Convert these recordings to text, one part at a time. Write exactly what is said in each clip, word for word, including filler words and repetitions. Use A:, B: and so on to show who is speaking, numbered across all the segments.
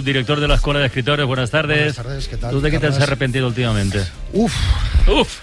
A: Director de la Escuela de Escritores, buenas tardes.
B: Buenas tardes, ¿qué tal?
A: ¿Tú de qué te has arrepentido últimamente?
B: Uf.
A: Uf.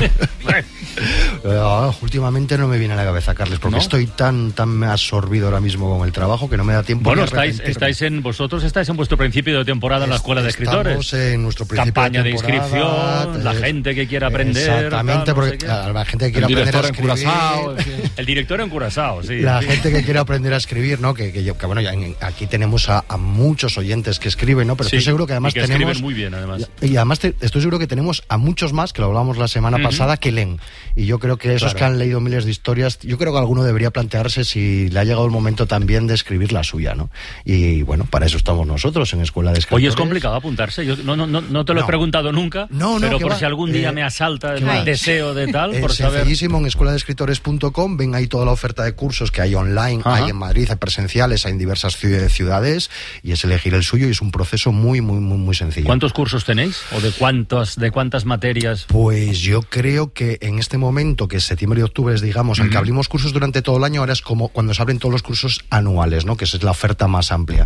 B: uh, últimamente no me viene a la cabeza, Carles, porque ¿no? estoy tan tan absorbido ahora mismo con el trabajo que no me da tiempo.
A: Bueno, estáis, estáis en vosotros estáis en vuestro principio de temporada en la Escuela de Escritores.
B: Estamos en nuestro principio
A: Campaña
B: de,
A: de inscripción, la gente que quiera aprender.
B: Exactamente,
A: tal,
B: porque
A: no sé
B: la gente que quiera aprender a escribir.
C: Curazao,
A: el director en Curazao, sí.
B: La
A: sí.
B: gente que quiera aprender a escribir, ¿no? Que, que, que bueno, ya en, aquí tenemos a, a muchos oyentes que escriben, ¿no? Pero sí, estoy seguro que además
A: y que
B: tenemos.
A: escriben muy bien, además.
B: Y, y además te, estoy seguro que tenemos a muchos más, que lo hablábamos la semana uh-huh. pasada, que leen. Y yo creo que esos claro. que han leído miles de historias, yo creo que alguno debería plantearse si le ha llegado el momento también de escribir la suya, ¿no? Y bueno, para eso estamos nosotros en Escuela de Escritores.
A: Oye, es complicado apuntarse. Yo no, no, no, no te lo no. he preguntado nunca, no, no, pero por va. si algún día eh, me asalta el va. deseo de tal,
B: eh,
A: por saber.
B: Sencillísimo, en escuela de escritores punto com ven ahí toda la oferta de cursos que hay online, Ajá. hay en Madrid, hay presenciales, hay en diversas ciudades, y es elegir el suyo y es un proceso muy, muy, muy, muy sencillo.
A: ¿Cuántos cursos tenéis? ¿O de cuántas, de cuántas materias?
B: Pues yo creo que en este momento, que es septiembre y octubre, es, digamos, uh-huh. aunque abrimos cursos durante todo el año, ahora es como cuando se abren todos los cursos anuales, ¿no? Que esa es la oferta más amplia.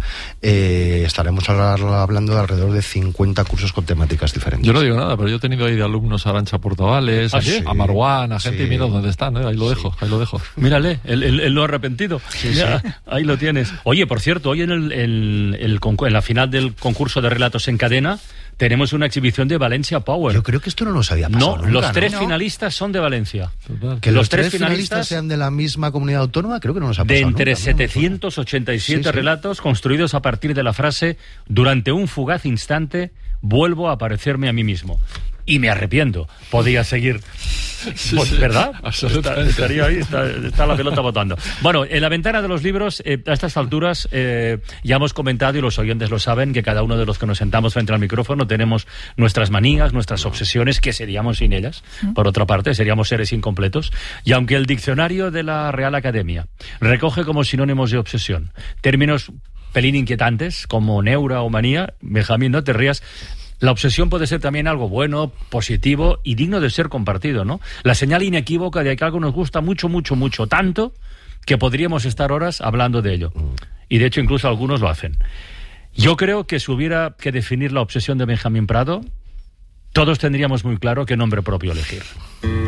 B: Eh, estaremos hablando de alrededor de cincuenta cursos con temáticas diferentes.
C: Yo no digo nada, pero yo he tenido ahí de alumnos a Arantxa Portavales,
A: ¿Ah, sí?
C: a Marwan, a gente,
B: sí.
C: y mira dónde están, ¿eh? Ahí lo
B: sí.
C: dejo, ahí lo dejo.
A: Mírale, él, él, él lo ha arrepentido.
B: Sí,
A: ya,
B: sí.
A: Ahí lo tienes. Oye, por cierto, hoy en, el, el, el, en la final del concurso de relatos en cadena tenemos una exhibición de Valencia Power.
B: Yo creo que esto no nos había pasado
A: No,
B: nunca,
A: los tres
B: ¿no?
A: finalistas son de Valencia.
B: Total. Que los, los tres, tres finalistas, finalistas sean de la misma comunidad autónoma, creo que no nos ha pasado
A: de entre
B: nunca,
A: setecientos ochenta y siete sí, sí. relatos construidos a partir de la frase: durante un fugaz instante vuelvo a parecerme a mí mismo. Y me arrepiento. Podía seguir.
C: Sí,
A: pues,
C: sí,
A: ¿verdad? Está, estaría ahí, está, está la pelota botando. Bueno, en la ventana de los libros, eh, a estas alturas, eh, ya hemos comentado, y los oyentes lo saben, que cada uno de los que nos sentamos frente al micrófono tenemos nuestras manías, nuestras obsesiones, que seríamos sin ellas. Por otra parte, seríamos seres incompletos. Y aunque el diccionario de la Real Academia recoge como sinónimos de obsesión términos pelín inquietantes, como neura o manía, Benjamín, no te rías. La obsesión puede ser también algo bueno, positivo y digno de ser compartido, ¿no? La señal inequívoca de que algo nos gusta mucho, mucho, mucho, tanto que podríamos estar horas hablando de ello. Y de hecho incluso algunos lo hacen. Yo creo que si hubiera que definir la obsesión de Benjamín Prado, todos tendríamos muy claro qué nombre propio elegir.